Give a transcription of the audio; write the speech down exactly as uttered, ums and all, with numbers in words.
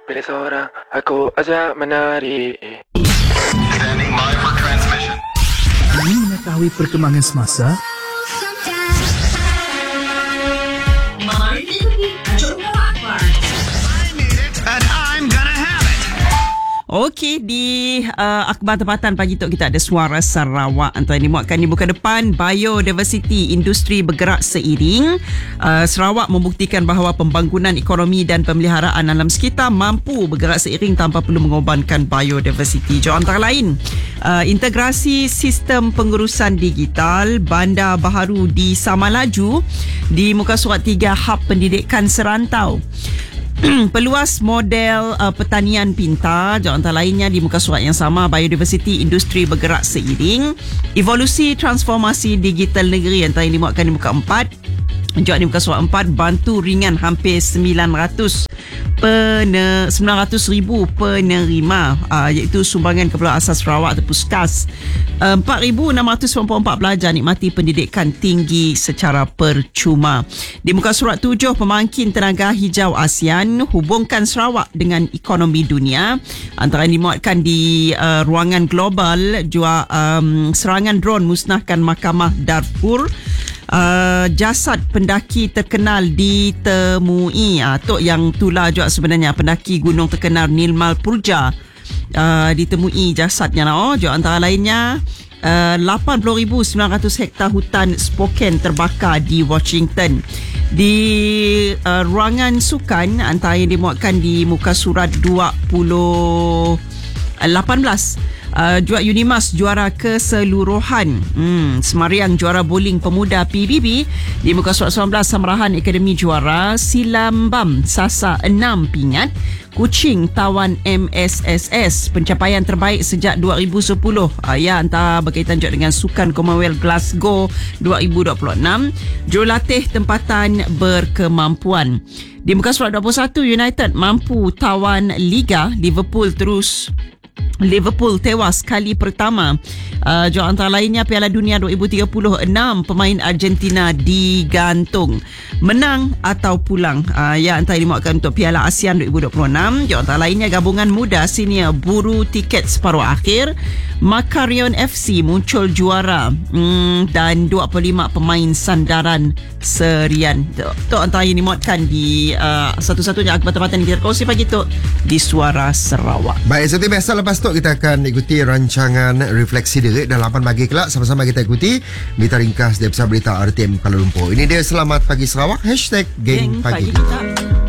Pilih seorang, aku ajak menari. Standing by for transmission. Ingin mengetahui perkembangan semasa? I need it, and I'm gonna have it. Okey, di uh, akhbar tempatan pagi tu kita ada Suara Sarawak antara dimuatkan di muka depan. Biodiversity industri bergerak seiring. uh, Sarawak membuktikan bahawa pembangunan ekonomi dan pemeliharaan alam sekitar mampu bergerak seiring tanpa perlu mengorbankan biodiversity. Jo antara lain uh, integrasi sistem pengurusan digital, bandar baharu di Samalaju, di muka surat tiga hub pendidikan serantau. Peluas model uh, pertanian pintar, jawab antara lainnya di muka surat yang sama. Biodiversity industri bergerak seiring. Evolusi transformasi digital negeri antara yang dimuatkan di muka empat. Jawab di muka surat empat. Bantu ringan hampir sembilan ratus Pener, sembilan ratus ribu penerima, uh, iaitu sumbangan Kepulauan Asas Sarawak atau Puskas. uh, empat ribu enam ratus sembilan puluh empat pelajar nikmati pendidikan tinggi secara percuma. Di muka surat tujuh, pemangkin tenaga hijau ASEAN hubungkan Sarawak dengan ekonomi dunia. Antara yang dimuatkan di uh, ruangan global jua um, serangan drone musnahkan mahkamah Darfur. Uh, jasad pendaki terkenal ditemui. uh, Tok yang tular juga sebenarnya, pendaki gunung terkenal Nilmal Purja, uh, ditemui jasadnya. Oh, juga antara lainnya uh, lapan puluh ribu sembilan ratus hektar hutan Spokane terbakar di Washington. Di uh, ruangan sukan antara yang dimuatkan di muka surat dua puluh lapan belas. Uh, Juara Unimas juara keseluruhan. hmm, Semariang juara bowling pemuda P B B. Di muka surat sembilan belas, Samarahan Akademi juara. Silambam Sasa enam pingat. Kuching tawan M S S S, pencapaian terbaik sejak dua ribu sepuluh. uh, Ya, antara berkaitan juga dengan Sukan Commonwealth Glasgow dua ribu dua puluh enam. Jurulatih tempatan berkemampuan. Di muka surat dua puluh satu, United mampu tawan Liga. Liverpool terus Liverpool tewas kali pertama. Uh, Jawab antara lainnya Piala Dunia dua ribu tiga puluh enam, pemain Argentina digantung. Menang atau pulang. Uh, ya, antara dimuatkan untuk Piala ASEAN dua ribu dua puluh enam. Jawab antara lainnya gabungan muda senior buru tiket separuh akhir. Makarion F C muncul juara. Hmm, dan dua puluh lima pemain sandaran serian. Itu antara yang dimuatkan di uh, satu-satunya akhbar tempatan yang kita kongsi pagi tu di Suara Sarawak. Baik, seperti biasa lepas tu kita akan ikuti rancangan Refleksi Diri dan lapan pagi kelak. Sama-sama kita ikuti berita ringkas dari Pusat Berita R T M Kuala Lumpur. Ini dia Selamat Pagi Sarawak, hashtag Geng, Geng Pagi, Pagi Kita.